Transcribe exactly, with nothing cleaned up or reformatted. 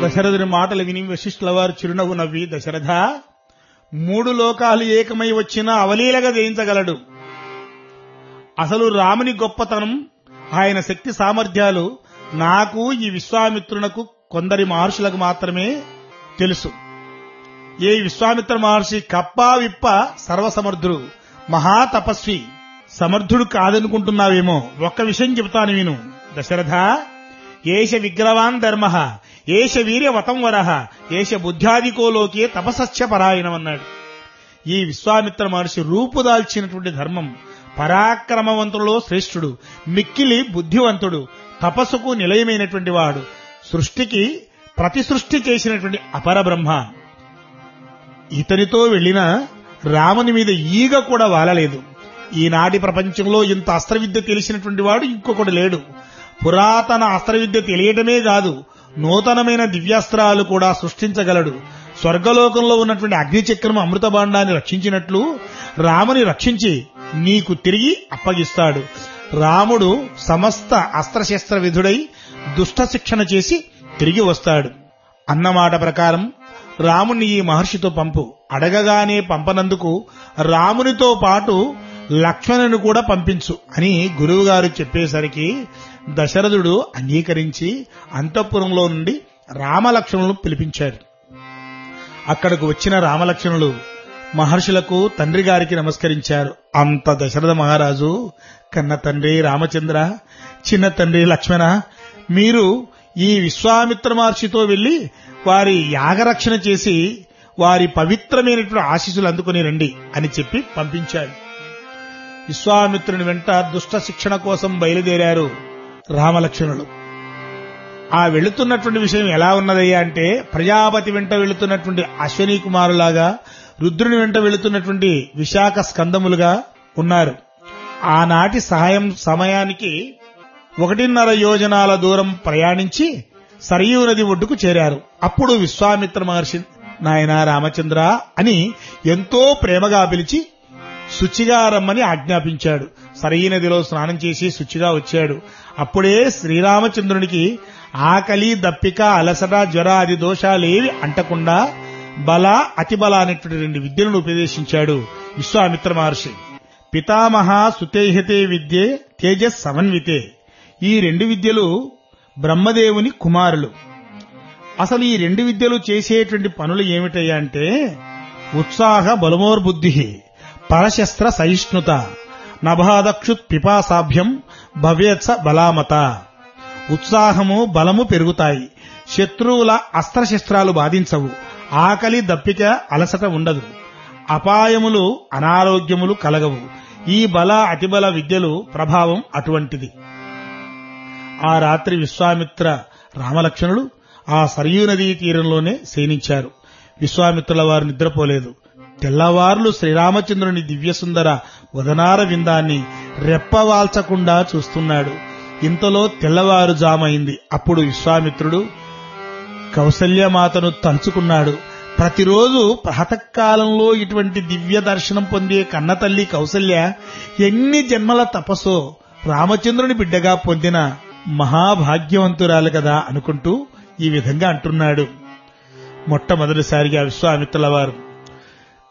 దశరథుని మాటలు విని వశిష్ఠుల వారు చిరునవ్వు నవ్వి, దశరథ, మూడు లోకాలు ఏకమై వచ్చినా అవలీలగా జయించగలడు. అసలు రాముని గొప్పతనం, ఆయన శక్తి సామర్థ్యాలు నాకు, ఈ విశ్వామిత్రునకు, కొందరి మహర్షులకు మాత్రమే తెలుసు. ఏ విశ్వామిత్ర మహర్షి కప్ప విప్ప సర్వసమర్థుడు, మహాతపస్వి, సమర్థుడు కాదనుకుంటున్నావేమో. ఒక్క విషయం చెబుతాను విను దశరథ. ఏష విగ్రవాన్ ధర్మ, ఏష వీర్యవతం వరః, ఏష బుద్ధ్యాదికో లోకే తపసస్య పరాయణం అన్నాడు. ఈ విశ్వామిత్ర మహర్షి రూపుదాల్చినటువంటి ధర్మం, పరాక్రమవంతులలో శ్రేష్ఠుడు, మిక్కిలి బుద్ధివంతుడు, తపస్సుకు నిలయమైనటువంటి వాడు, సృష్టికి ప్రతి సృష్టి చేసినటువంటి అపర బ్రహ్మ. ఇతనితో వెళ్లిన రాముని మీద ఈగ కూడా వాలలేదు. ఈనాటి ప్రపంచంలో ఇంత అస్త్రవిద్య తెలిసినటువంటి వాడు ఇంకొకడు లేడు. పురాతన అస్త్రవిద్య తెలియటమే కాదు, నూతనమైన దివ్యాస్త్రాలు కూడా సృష్టించగలడు. స్వర్గలోకంలో ఉన్నటువంటి అగ్నిచక్రం అమృత భాండాన్ని రక్షించినట్లు రాముని రక్షించి నీకు తిరిగి అప్పగిస్తాడు. రాముడు సమస్త అస్త్రశస్త్ర విధుడై దుష్ట శిక్షణ చేసి తిరిగి వస్తాడు. అన్నమాట ప్రకారం రాముణ్ణి ఈ మహర్షితో పంపు. అడగగానే పంపనందుకు రామునితో పాటు లక్ష్మణుని కూడా పంపించు అని గురువుగారు చెప్పేసరికి దశరథుడు అంగీకరించి అంతఃపురంలో నుండి రామలక్ష్మణులను పిలిపించాడు. అక్కడకు వచ్చిన రామలక్ష్మణులు మహర్షులకు తండ్రి గారికి నమస్కరించారు. అంత దశరథ మహారాజు, కన్న తండ్రి రామచంద్ర, చిన్న తండ్రి లక్ష్మణ, మీరు ఈ విశ్వామిత్ర మహర్షితో వెళ్లి వారి యాగరక్షణ చేసి వారి పవిత్రమైనటువంటి ఆశీస్సులు అందుకుని రండి అని చెప్పి పంపించాడు. విశ్వామిత్రుని వెంట దుష్ట శిక్షణ కోసం బయలుదేరారు రామలక్ష్మణులు. ఆ వెళుతున్నటువంటి విషయం ఎలా ఉన్నదయ్యా అంటే, ప్రజాపతి వెంట వెళుతున్నటువంటి అశ్వనీ కుమారులాగా, రుద్రుని వెంట వెళుతున్నటువంటి విశాఖ స్కందములుగా ఉన్నారు. ఆనాటి సహాయం సమయానికి ఒకటిన్నర యోజనాల దూరం ప్రయాణించి సరయూ నది ఒడ్డుకు చేరారు. అప్పుడు విశ్వామిత్ర మహర్షి, నాయనా రామచంద్ర అని ఎంతో ప్రేమగా పిలిచి శుచిగా రమ్మని ఆజ్ఞాపించాడు. సరయూ నదిలో స్నానం చేసి శుచిగా వచ్చాడు. అప్పుడే శ్రీరామచంద్రునికి ఆకలి, దప్పిక, అలసట, జ్వర ఆది దోషాలేవి అంటకుండా బల, అతిబల అనేటువంటి రెండు విద్యలను ఉపదేశించాడు విశ్వామిత్ర మహర్షి. పితామహ సుతేహతే విద్యే తేజస్ సమన్వితే. ఈ రెండు విద్యలు బ్రహ్మదేవుని కుమారులు. అసలు ఈ రెండు విద్యలు చేసేటువంటి పనులు ఏమిటయ్యా అంటే, ఉత్సాహ బలమోర్బుద్ధి, పరశస్త్ర సహిష్ణుత, నభాదక్షుత్ పిపాసాభ్యం భవేత్స బలామత. ఉత్సాహము, బలము పెరుగుతాయి. శత్రువుల అస్త్రశస్త్రాలు బాధించవు. ఆకలి, దప్పిక, అలసట ఉండదు. అపాయములు, అనారోగ్యములు కలగవు. ఈ బల, అతిబల విద్యలు ప్రభావం అటువంటిది. ఆ రాత్రి విశ్వామిత్ర రామలక్ష్మణులు ఆ సరయూ నదీ తీరంలోనే శయనించారు. విశ్వామిత్రుల వారు నిద్రపోలేదు. తెల్లవార్లు శ్రీరామచంద్రుని దివ్యసుందర వదనార విందాన్ని రెప్పవాల్చకుండా చూస్తున్నాడు. ఇంతలో తెల్లవారుజామైంది. అప్పుడు విశ్వామిత్రుడు కౌసల్యమాతను తలుచుకున్నాడు. ప్రతిరోజు ప్రాతకాలంలో ఇటువంటి దివ్య దర్శనం పొందే కన్నతల్లి కౌసల్య ఎన్ని జన్మల తపస్సో రామచంద్రుని బిడ్డగా పొందిన మహాభాగ్యవంతురాలు కదా అనుకుంటూ ఈ విధంగా అంటున్నాడు. మొట్టమొదటిసారిగా విశ్వామిత్రుల వారు